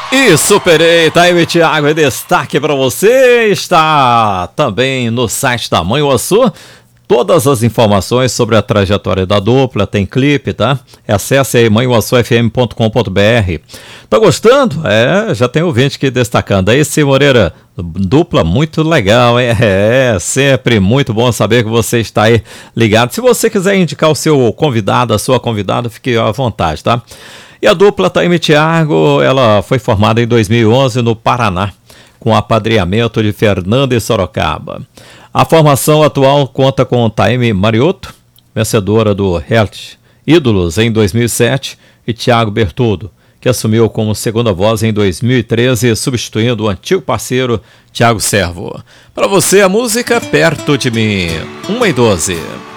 E superei, Time Thiago, é destaque para você. Está também no site da Manhuaçu. Todas as informações sobre a trajetória da dupla, tem clipe, tá? Acesse aí manhuaçufm.com.br. Tá gostando? Já tem ouvinte aqui destacando. Aí, Cê Moreira, dupla muito legal, hein? Sempre muito bom saber que você está aí ligado. Se você quiser indicar o seu convidado, a sua convidada, fique à vontade, tá? E a dupla Time Thiago, ela foi formada em 2011 no Paraná, com apadrinhamento de Fernando e Sorocaba. A formação atual conta com Taime Mariotto, vencedora do reality Ídolos em 2007, e Thiago Bertoldo, que assumiu como segunda voz em 2013, substituindo o antigo parceiro Thiago Servo. Para você, a música Perto de Mim, 1 e 12.